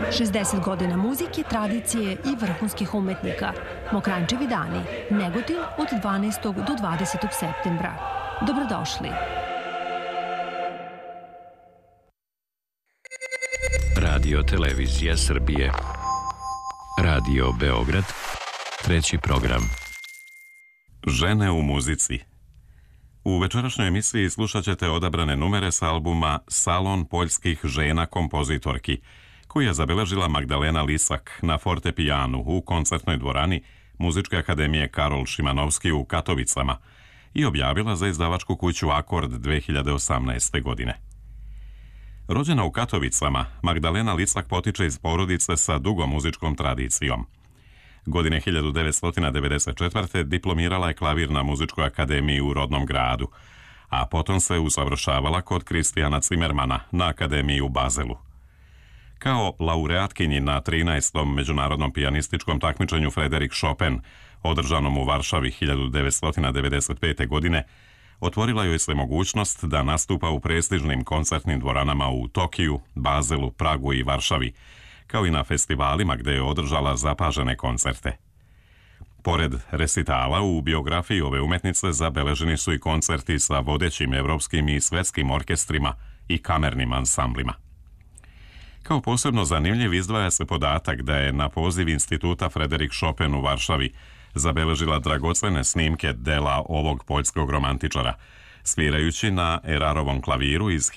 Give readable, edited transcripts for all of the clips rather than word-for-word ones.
60 godina muzike, tradicije i vrhunskih umetnika. Mokranjčevi dani, Negotin od 12. do 20. septembra. Dobrodošli. Radio Televizija Srbije. Radio Beograd. Treći program. Žene u muzici. U večerašnjoj emisiji slušat ćete odabrane numere s albuma Salon poljskih žena kompozitorki, koju je zabeležila Magdalena Lisak na fortepijanu u koncertnoj dvorani Muzičke akademije Karol Šimanovski u Katovicama i objavila za izdavačku kuću Akord 2018. godine. Rođena u Katovicama, Magdalena Lisak potiče iz porodice sa dugom muzičkom tradicijom. Godine 1994. diplomirala je klavir na Muzičkoj akademiji u rodnom gradu, a potom se usavršavala kod Kristijana Cimermana na akademiji u Bazelu. Kao laureatkinji na 13. međunarodnom pijanističkom takmičenju Frederik Chopin, održanom u Varšavi 1995. godine, otvorila joj se mogućnost da nastupa u prestižnim koncertnim dvoranama u Tokiju, Bazelu, Pragu i Varšavi, kao i na festivalima gde je održala zapažene koncerte. Pored resitala, u biografiji ove umetnice zabeleženi su i koncerti sa vodećim evropskim i svetskim orkestrima i kamernim ansamblima. Kao posebno zanimljiv izdvaja se podatak da je na poziv Instituta Frederik Chopin u Varšavi zabeležila dragocene snimke dela ovog poljskog romantičara, svirajući na Erarovom klaviru iz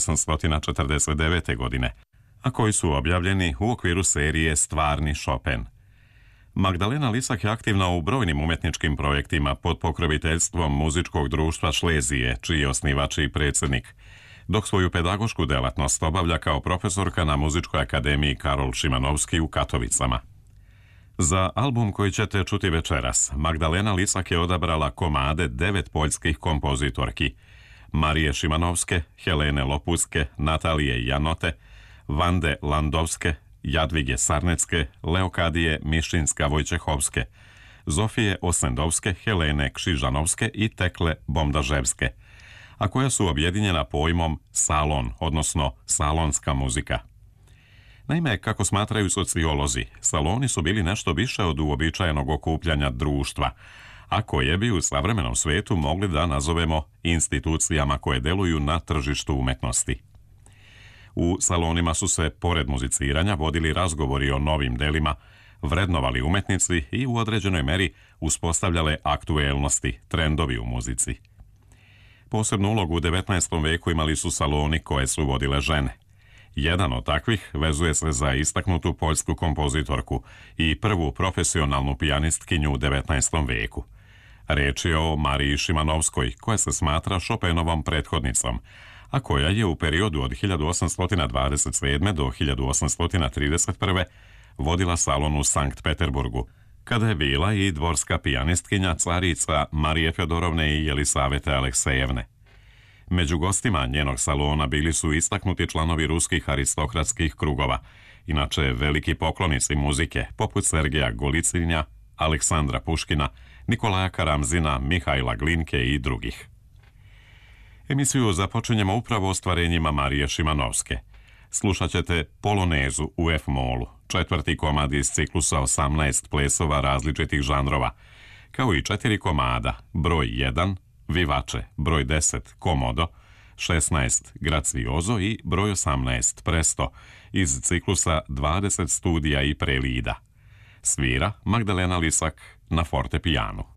1849. godine, a koji su objavljeni u okviru serije Stvarni Chopin. Magdalena Lisak je aktivna u brojnim umetničkim projektima pod pokroviteljstvom Muzičkog društva Šlezije, čiji je osnivač i predsjednik, dok svoju pedagošku delatnost obavlja kao profesorka na Muzičkoj akademiji Karol Šimanovski u Katovicama. Za album koji ćete čuti večeras, Magdalena Lisak je odabrala komade 9 poljskih kompozitorki: Marije Šimanovske, Helene Lopuske, Natalije Janote, Vande Landovske, Jadvige Sarnecke, Leokadije Mišinska-Vojčehovske, Zofije Osendovske, Helene Kšižanovske i Tekle Bomdaževske, a koja su objedinjena pojmom salon, odnosno salonska muzika. Naime, kako smatraju sociolozi, saloni su bili nešto više od uobičajenog okupljanja društva, a koje bi u savremenom svetu mogli da nazovemo institucijama koje deluju na tržištu umetnosti. U salonima su se, pored muziciranja, vodili razgovori o novim delima, vrednovali umetnici i u određenoj meri uspostavljale aktuelnosti, trendovi u muzici. Posebnu ulogu u 19. veku imali su saloni koje su vodile žene. Jedan od takvih vezuje se za istaknutu poljsku kompozitorku i prvu profesionalnu pijanistkinju u 19. veku. Reč je o Mariji Šimanovskoj, koja se smatra Chopinovom prethodnicom, a koja je u periodu od 1827. do 1831. vodila salon u Sankt Peterburgu, kada je bila i dvorska pijanistkinja carica Marije Fjodorovne i Jelisavete Aleksejevne. Među gostima njenog salona bili su istaknuti članovi ruskih aristokratskih krugova, inače veliki poklonici muzike, poput Sergeja Golicinja, Aleksandra Puškina, Nikolaja Karamzina, Mihajla Glinke i drugih. Emisiju započinjemo upravo ostvarenjima Marije Šimanovske. Slušat ćete Polonezu u F-molu, 4. komad iz ciklusa 18 plesova različitih žanrova, kao i 4 komada, broj 1, Vivače, broj 10, Komodo, 16, Graciozo i broj 18, Presto, iz ciklusa 20 studija i prelida. Svira Magdalena Lisak na fortepijanu.